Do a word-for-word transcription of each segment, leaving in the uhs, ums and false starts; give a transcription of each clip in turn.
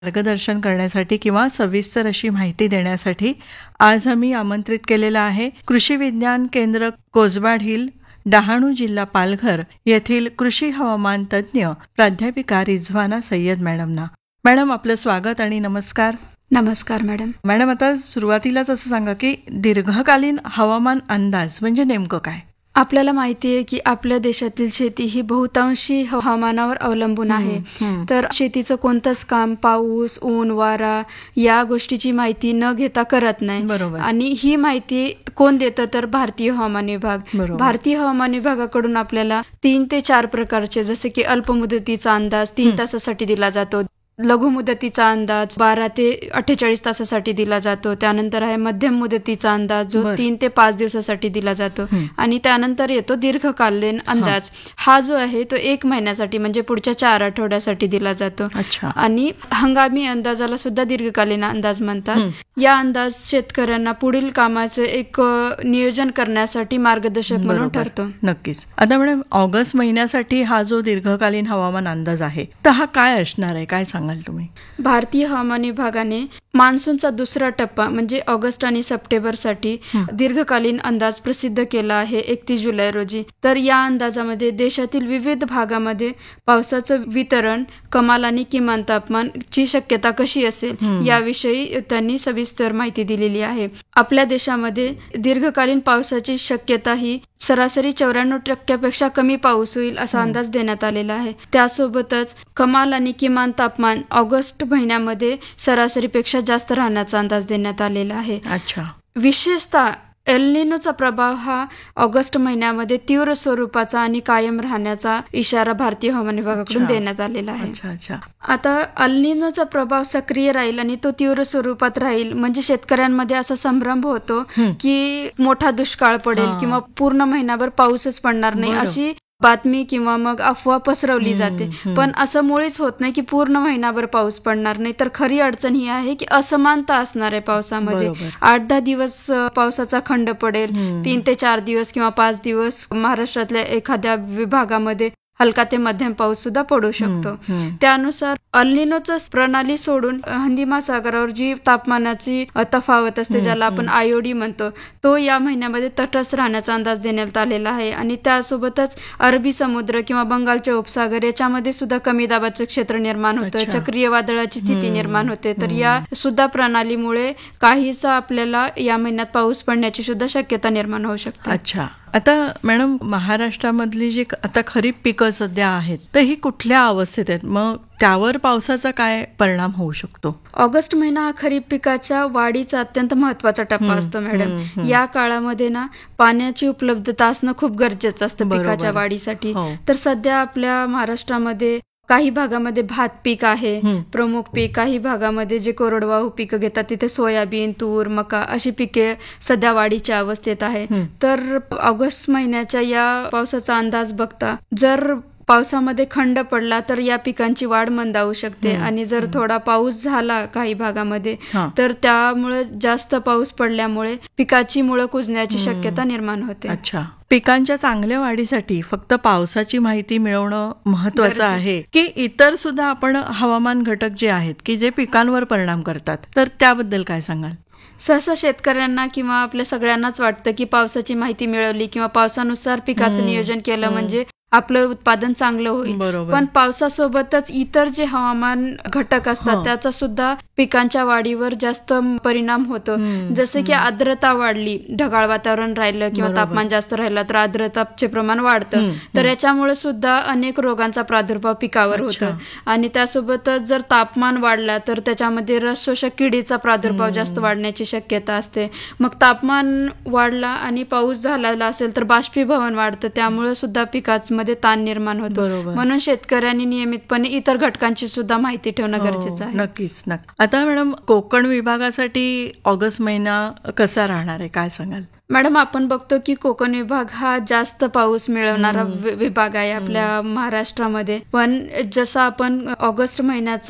मार्गदर्शन करण्यासाठी किंवा सविस्तर अशी माहिती देण्यासाठी आज आम्ही आमंत्रित केलेलं आहे कृषी विज्ञान केंद्र कोसबाड हिल, डहाणू जिल्हा पालघर येथील कृषी हवामान तज्ज्ञ प्राध्यापिका रिझवाना सय्यद मॅडमना. मॅडम, आपलं स्वागत आणि नमस्कार. नमस्कार मॅडम. मॅडम, आता सुरुवातीलाच असं सांगा की दीर्घकालीन हवामान अंदाज म्हणजे नेमकं काय? आपल्याला माहिती आहे की आपल्या देशातील शेती ही बहुतांशी हवामानावर अवलंबून आहे. तर शेतीचं कोणतंच काम पाऊस, ऊन, वारा या गोष्टीची माहिती न घेता करत नाही. बरोबर. आणि ही माहिती कोण देतं तर भारतीय हवामान विभाग. बरोबर. भारतीय हवामान विभागाकडून आपल्याला तीन ते चार प्रकारचे जसे की अल्पमुदतीचा अंदाज तीन तासासाठी दिला जातो, लघु मुदतीचा अंदाज बारा ते अठ्ठेचाळीस तासासाठी दिला जातो, त्यानंतर आहे मध्यम मुदतीचा अंदाज जो बरं. तीन ते पाच दिवसासाठी दिला जातो आणि त्यानंतर येतो दीर्घकालीन अंदाज. हा जो आहे तो एक महिन्यासाठी म्हणजे पुढच्या चार आठवड्यासाठी दिला जातो. अच्छा. आणि हंगामी अंदाजाला सुद्धा दीर्घकालीन अंदाज म्हणतात. या अंदाज शेतकऱ्यांना पुढील कामाचे एक अ, नियोजन करण्यासाठी मार्गदर्शक म्हणून बरोबर. ठरतो. नक्कीच. आता मॅडम, ऑगस्ट महिन्यासाठी हा जो दीर्घकालीन हवामान अंदाज आहे तर हा काय असणार आहे, काय सांगाल तुम्ही? भारतीय हवामान विभागाने मान्सूनचा दुसरा टप्पा म्हणजे ऑगस्ट आणि सप्टेंबरसाठी दीर्घकालीन अंदाज प्रसिद्ध केला आहे एकतीस जुलै रोजी. तर या अंदाजामध्ये देशातील विविध भागामध्ये पावसाचं वितरण, कमाल आणि किमान तापमानची शक्यता कशी असेल याविषयी त्यांनी सविस्तर माहिती दिलेली आहे. आपल्या देशामध्ये दीर्घकालीन पावसाची शक्यता ही सरासरी चौऱ्याण्णव टक्क्यापेक्षा कमी पाऊस होईल असा अंदाज देण्यात आलेला आहे. त्यासोबतच कमाल आणि किमान तापमान ऑगस्ट महिन्यामध्ये सरासरीपेक्षा जास्त राहण्याचा अंदाज देण्यात आलेला आहे. अच्छा. विशेषतः एल निनोचा प्रभाव हा ऑगस्ट महिन्यामध्ये तीव्र स्वरूपाचा आणि कायम राहण्याचा इशारा भारतीय हवामान विभागाकडून अच्छा. देण्यात आलेला आहे. अच्छा अच्छा आता अल निनोचा प्रभाव सक्रिय राहील आणि तो तीव्र स्वरूपात राहील म्हणजे शेतकऱ्यांमध्ये असा संभ्रम होतो की मोठा दुष्काळ पडेल हा. किंवा पूर्ण महिनाभर पाऊसच पडणार नाही बरं. अशी बातमी किंवा मग अफवा पसरवली जाते. पण असं मुळीच होत नाही की पूर्ण महिनाभर पाऊस पडणार नाही. तर खरी अडचण ही आहे की असमानता असणार आहे पावसामध्ये. बरोबर. आठ दहा दिवस अ, पावसाचा खंड पडेल, तीन ते चार दिवस किंवा पाच दिवस महाराष्ट्रातल्या एखाद्या विभागामध्ये हलका ते मध्यम पाऊस सुद्धा पडू शकतो. हम्म. त्यानुसार अल्निनोचं प्रणाली सोडून हिंदी महासागरावर जी तापमानाची अ, तफावत असते ज्याला आपण आयोडी म्हणतो तो या महिन्यामध्ये तटस्थ राहण्याचा अंदाज देण्यात आलेला आहे. आणि त्यासोबतच अरबी समुद्र किंवा बंगालचे उपसागर याच्यामध्ये सुद्धा कमी दाबाचं क्षेत्र निर्माण होतं, अच्छा. चक्रीय वादळाची स्थिती निर्माण होते. तर या सुद्धा प्रणालीमुळे काहीसा आपल्याला या महिन्यात पाऊस पडण्याची सुद्धा शक्यता निर्माण होऊ शकते. अच्छा. आता मॅडम, महाराष्ट्रामधली जी आता खरीप पिकं सध्या आहेत तर ही कुठल्या अवस्थेत आहेत, मग त्यावर पावसाचा काय परिणाम होऊ शकतो? ऑगस्ट महिना हा खरीप पिकाच्या वाढीचा अत्यंत महत्वाचा टप्पा असतो मॅडम. या काळामध्ये ना पाण्याची उपलब्धता असणं खूप गरजेचं असतं बरोबर. पिकाच्या वाढीसाठी. हो. तर सध्या आपल्या महाराष्ट्रामध्ये काही भागामध्ये भात पीक आहे प्रमुख पीक, काही भागामध्ये जे कोरडवाहू पिकं घेतात तिथे सोयाबीन, तूर, मका अशी पिके सध्या वाढीच्या अवस्थेत आहे. तर ऑगस्ट महिन्याच्या या पावसाचा अंदाज बघता जर पावसामध्ये खंड पडला तर या पिकांची वाढ मंदावू शकते आणि जर थोडा पाऊस झाला काही भागामध्ये हा. तर त्यामुळे जास्त पाऊस पडल्यामुळे पिकाची मुळं कुजण्याची शक्यता निर्माण होते. अच्छा. पिकांच्या चांगल्या वाढीसाठी फक्त पावसाची माहिती मिळवणं महत्वाचं आहे की इतर सुद्धा आपण हवामान घटक जे आहेत की जे पिकांवर परिणाम करतात, तर त्याबद्दल काय सांगाल? सहसा शेतकऱ्यांना किंवा आपल्या सगळ्यांनाच वाटतं की पावसाची माहिती मिळवली किंवा पावसानुसार पिकाचं नियोजन केलं म्हणजे आपलं उत्पादन चांगलं होईल. बरोबर. पण पावसासोबतच इतर जे हवामान घटक असतात त्याचा सुद्धा पिकांच्या वाढीवर जास्त परिणाम होतो. जसे की आर्द्रता वाढली, ढगाळ वातावरण राहिलं किंवा तापमान जास्त राहिलं तर आर्द्रताचे प्रमाण वाढतं. तर याच्यामुळे सुद्धा अनेक रोगांचा प्रादुर्भाव पिकावर होतो. आणि त्यासोबतच जर तापमान वाढला तर त्याच्यामध्ये रस शोषक किडीचा प्रादुर्भाव जास्त वाढण्याची शक्यता असते. मग तापमान वाढला आणि पाऊस झालेला असेल तर बाष्पीभवन वाढतं, त्यामुळे सुद्धा पिकामध्ये ताण निर्माण होतो. बरोबर. म्हणून शेतकऱ्यांनी नियमितपणे इतर घटकांची सुद्धा माहिती ठेवणं गरजेचं आहे. नक्कीच नक्की. आता मॅडम, कोकण विभागासाठी ऑगस्ट महिना कसा राहणार आहे, काय सांगाल? मॅडम, आपण बघतो की कोकण विभाग हा जास्त पाऊस मिळवणारा वि- विभाग आहे आपल्या महाराष्ट्रामध्ये. पण जसं आपण ऑगस्ट महिन्याचं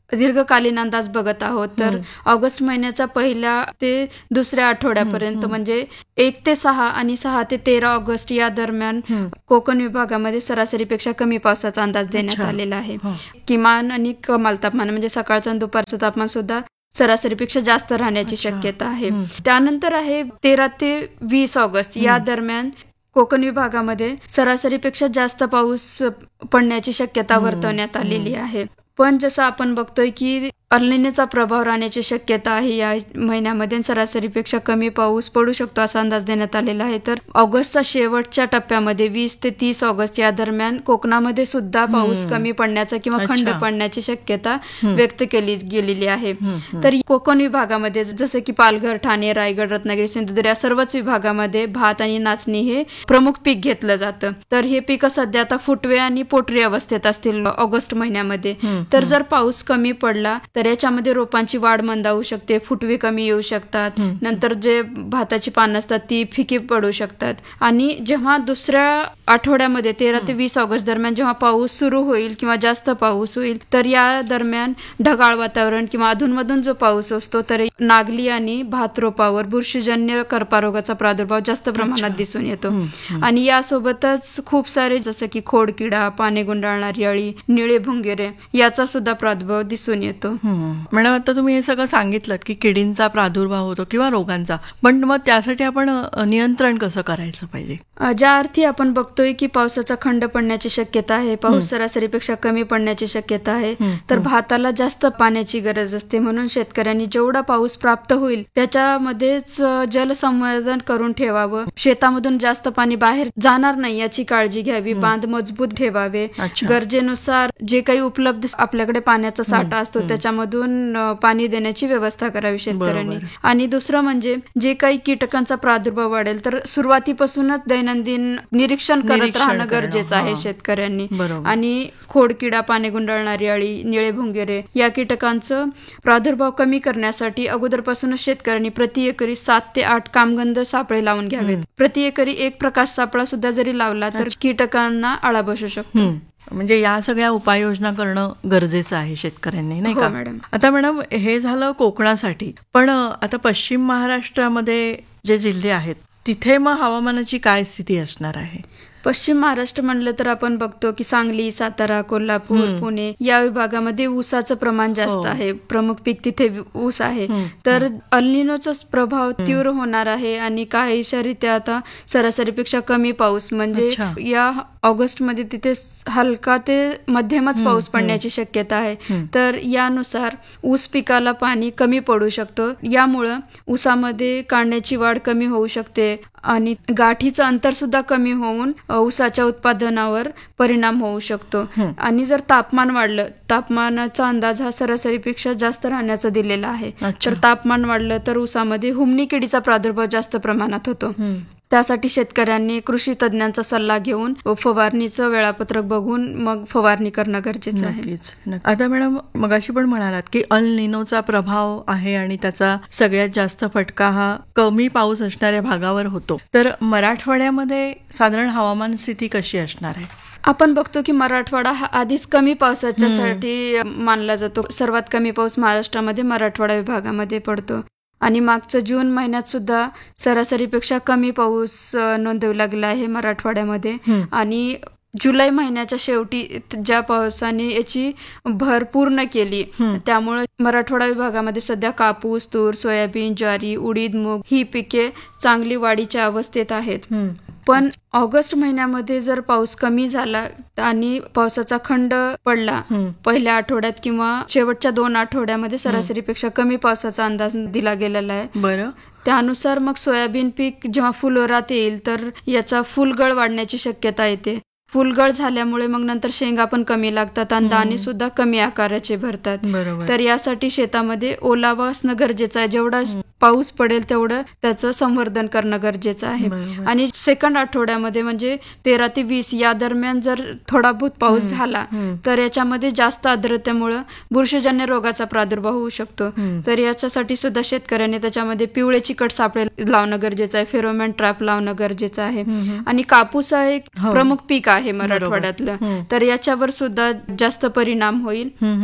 दीर्घकालीन अंदाज बघत आहोत तर ऑगस्ट महिन्याचा पहिल्या ते दुसऱ्या आठवड्यापर्यंत म्हणजे एक ते सहा आणि सहा ते तेरा ऑगस्ट या दरम्यान कोकण विभागामध्ये सरासरीपेक्षा कमी पावसाचा अंदाज देण्यात आलेला आहे. किमान आणि कमाल तापमान म्हणजे सकाळचं आणि दुपारचं तापमान सुद्धा सरासरीपेक्षा जास्त राहण्याची शक्यता आहे. त्यानंतर आहे तेरा ते वीस ऑगस्ट या दरम्यान कोकण विभागामध्ये सरासरीपेक्षा जास्त पाऊस पडण्याची शक्यता वर्तवण्यात आलेली आहे. पण जसं आपण बघतोय की अल्निनोचा प्रभाव राहण्याची शक्यता आहे या महिन्यामध्ये, सरासरीपेक्षा कमी पाऊस पडू शकतो असा अंदाज देण्यात आलेला आहे. तर ऑगस्टच्या शेवटच्या टप्प्यामध्ये वीस ते तीस ऑगस्ट या दरम्यान कोकणामध्ये सुद्धा पाऊस कमी पडण्याचा किंवा खंड पडण्याची शक्यता व्यक्त केली गेलेली आहे. तर कोकण विभागामध्ये जसं की पालघर, ठाणे, रायगड, रत्नागिरी, सिंधुदुर्ग या सर्वच विभागामध्ये भात आणि नाचणी हे प्रमुख पीक घेतलं जातं. तर हे पीक सध्या आता फुटवे आणि पोटरी अवस्थेत असतील ऑगस्ट महिन्यामध्ये. तर जर पाऊस कमी पडला तर याच्यामध्ये रोपांची वाढ मंदावू शकते, फुटवे कमी येऊ शकतात, नंतर जे भाताची पानं असतात ती फिकी पडू शकतात. आणि जेव्हा दुसऱ्या आठवड्यामध्ये तेरा ते वीस ऑगस्ट दरम्यान जेव्हा पाऊस सुरू होईल किंवा जास्त पाऊस होईल तर या दरम्यान ढगाळ वातावरण किंवा अधूनमधून जो पाऊस असतो तर नागली आणि भात रोपावर बुरशीजन्य करपारोगाचा प्रादुर्भाव जास्त प्रमाणात दिसून येतो. आणि यासोबतच खूप सारे जसं की खोडकिडा, पाने गुंडाळणारी अळी, निळे भुंगेरे याचा सुद्धा प्रादुर्भाव दिसून येतो. मॅडम, आता तुम्ही हे सगळं सांगितलं की किडींचा प्रादुर्भाव होतो किंवा रोगांचा, पण मग त्यासाठी आपण नियंत्रण कसं करायचं पाहिजे? ज्या अर्थी आपण बघतोय की पावसाचा खंड पडण्याची शक्यता आहे, पाऊस सरासरीपेक्षा कमी पडण्याची शक्यता आहे, तर भाताला जास्त पाण्याची गरज असते. म्हणून शेतकऱ्यांनी जेवढा पाऊस प्राप्त होईल त्याच्यामध्येच जलसंवर्धन करून ठेवावं. शेतामधून जास्त पाणी बाहेर जाणार नाही याची काळजी घ्यावी. बांध मजबूत ठेवावे. गरजेनुसार जे काही उपलब्ध आपल्याकडे पाण्याचा साठा असतो त्याच्यामधून पाणी देण्याची व्यवस्था करावी शेतकऱ्यांनी. आणि दुसरं म्हणजे जे काही कीटकांचा प्रादुर्भाव वाढेल तर सुरुवातीपासूनच दैनंदिन निरीक्षण करत राहणं गरजेचं आहे शेतकऱ्यांनी. आणि खोडकिडा, पाने गुंडाळणारी अळी, निळे भुंगेरे या कीटकांचं प्रादुर्भाव कमी करण्यासाठी अगोदरपासूनच शेतकऱ्यांनी प्रति एकरी सात ते आठ कामगंध सापळे लावून घ्यावेत. प्रति एकरी एक प्रकाश सापळा सुद्धा जरी लावला तर कीटकांना आळा बसू शकतो. म्हणजे या सगळ्या उपाययोजना करणं गरजेचं आहे शेतकऱ्यांनी, नाही का मॅडम? आता मॅडम, हे झालं कोकणासाठी, पण आता पश्चिम महाराष्ट्रामध्ये जे जिल्हे आहेत तिथे मग हवामानाची काय स्थिती असणार आहे? पश्चिम महाराष्ट्र म्हणलं तर आपण बघतो की सांगली, सातारा, कोल्हापूर, पुणे या विभागामध्ये ऊसाचं प्रमाण जास्त आहे. प्रमुख पीक तिथे ऊस आहे. तर अल्निनोचा प्रभाव तीव्र होणार आहे आणि काहीशा रीत्या आता सरासरीपेक्षा कमी पाऊस म्हणजे या ऑगस्ट मध्ये तिथे हलका ते मध्यमच पाऊस पडण्याची शक्यता आहे. तर यानुसार ऊस पिकाला पाणी कमी पडू शकतं. यामुळं ऊसामध्ये कांड्याची वाढ कमी होऊ शकते आणि गाठीचं अंतर सुद्धा कमी होऊन ऊसाच्या उत्पादनावर परिणाम होऊ शकतो. आणि जर तापमान वाढलं, तापमानाचा अंदाज हा सरासरीपेक्षा जास्त राहण्याचा दिलेला आहे. तर तापमान वाढलं तर ऊसामध्ये हुमणी किडीचा प्रादुर्भाव जास्त प्रमाणात होतो. त्यासाठी शेतकऱ्यांनी कृषी तज्ञांचा सल्ला घेऊन फवारणीचं वेळापत्रक बघून मग फवारणी करणं गरजेचं आहे. आता मॅडम, मगाशी पण म्हणालात की अल निनोचा प्रभाव आहे आणि त्याचा सगळ्यात जास्त फटका हा कमी पाऊस असणाऱ्या भागावर होतो. तर मराठवाड्यामध्ये साधारण हवामान स्थिती कशी असणार आहे? आपण बघतो की मराठवाडा हा आधीच कमी पावसाच्यासाठी मानला जातो. सर्वात कमी पाऊस महाराष्ट्रामध्ये मराठवाडा विभागामध्ये पडतो. आणि मागचं जून महिन्यात सुद्धा सरासरीपेक्षा कमी पाऊस नोंदवला गेला आहे मराठवाड्यामध्ये. आणि जुलै महिन्याच्या शेवटी ज्या पावसाने याची भर पूर्ण केली त्यामुळे मराठवाडा विभागामध्ये सध्या कापूस, तूर, सोयाबीन, ज्वारी, उडीद, मूग ही पिके चांगली वाढीच्या अवस्थेत आहेत. पण ऑगस्ट महिन्यामध्ये जर पाऊस कमी झाला आणि पावसाचा खंड पडला पहिल्या आठवड्यात किंवा शेवटच्या दोन आठवड्यामध्ये सरासरीपेक्षा कमी पावसाचा अंदाज दिला गेलेला आहे. बरं, त्यानुसार मग सोयाबीन पीक जेव्हा फुलोरात येईल तर याचा फुलगळ वाढण्याची शक्यता येते. फुलगळ झाल्यामुळे मग नंतर शेंगा पण कमी लागतात आणि दाणे सुद्धा कमी आकाराचे भरतात. तर यासाठी शेतामध्ये ओलावा असणं गरजेचं आहे. जेवढा पाऊस पडेल तेवढं त्याचं संवर्धन करणं गरजेचं आहे. आणि सेकंड आठवड्यामध्ये म्हणजे तेरा ते वीस या दरम्यान जर थोडा बहुत पाऊस झाला तर याच्यामध्ये जास्त आर्द्रतेमुळे बुरशीजन्य रोगाचा प्रादुर्भाव होऊ शकतो. तर याच्यासाठी सुद्धा शेतकऱ्यांनी त्याच्यामध्ये पिवळे चिकट सापळे लावणं गरजेचं आहे, फेरोमॅन ट्रॅप लावणं गरजेचं आहे. आणि कापूस हा एक प्रमुख पीक आहे मराठवाड्यातलं, तर याच्यावर सुद्धा जास्त परिणाम होईल.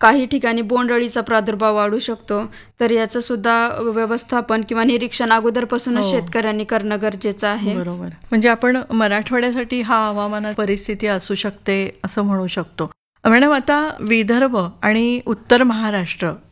काही ठिकाणी बोंडअळीचा प्रादुर्भाव वाढू शकतो. तर याचं सुद्धा व्यवस्थापन किंवा निरीक्षण अगोदरपासूनच हो. शेतकऱ्यांनी करणं गरजेचं आहे. बरोबर. म्हणजे आपण मराठवाड्यासाठी हा हवामान परिस्थिती असू शकते असं म्हणू शकतो. मॅडम, आता विदर्भ आणि उत्तर महाराष्ट्र